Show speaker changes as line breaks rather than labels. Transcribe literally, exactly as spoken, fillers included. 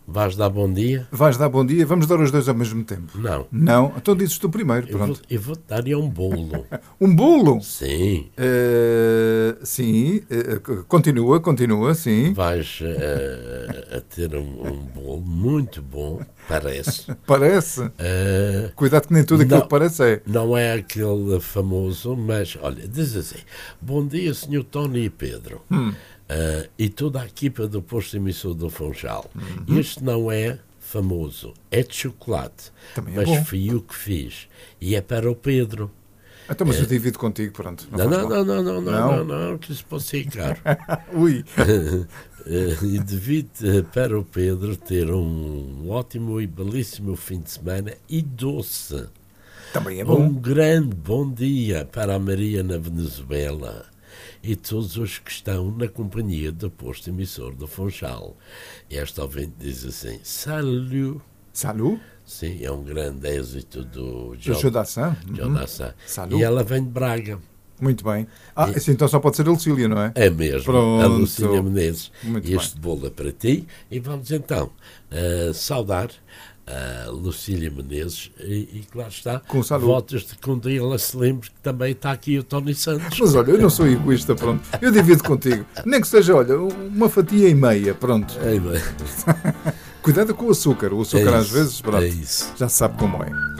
Vais dar bom dia?
Vais dar bom dia? Vamos dar os dois ao mesmo tempo.
Não.
Não? Então dizes tu primeiro,
Eu vou,
pronto.
eu vou te dar um bolo.
Um bolo?
Sim.
Uh, sim. Uh, continua, continua, sim.
Vais uh, a ter um, um bolo muito bom, parece.
Parece?
Uh,
Cuidado que nem tudo aquilo
não,
que parece é.
Não é aquele famoso, mas, olha, diz assim: bom dia, senhor Tony e Pedro.
Hum.
Uh, e toda a equipa do posto emissor do Funchal.
Uhum.
Este não é famoso, é de chocolate,
Também é
mas
bom.
fui eu que fiz. E é para o Pedro.
Então, mas
é.
eu divido contigo, pronto.
Não, não, não, não, não, não,
não,
não, não, que isso pode ser caro.
Ui.
E devido para o Pedro ter um ótimo e belíssimo fim de semana e doce.
Também é bom.
Um grande bom dia para a Maria na Venezuela e todos os que estão na companhia do posto emissor do Funchal. E esta ouvinte diz assim: Salut.
Salut?
Sim, é um grande êxito do
João Dassin.
João Dassin.
Salut.
E ela vem de Braga.
Muito bem. Ah,
E...
assim, então só pode ser a Lucília, não é?
É mesmo,
Pronto.
a Lucília Menezes.
Muito
este
bem.
bolo é para ti. E vamos então uh, saudar a Lucília Menezes e, e claro está,
com
votos de que um dia ela se lembre que também está aqui o Tony Santos.
Mas olha, eu não sou egoísta, pronto. Eu divido contigo. Nem que seja, olha, uma fatia e meia, pronto.
É,
Cuidado com o açúcar. O açúcar
é
às
isso,
vezes, pronto,
é isso.
já se sabe como é.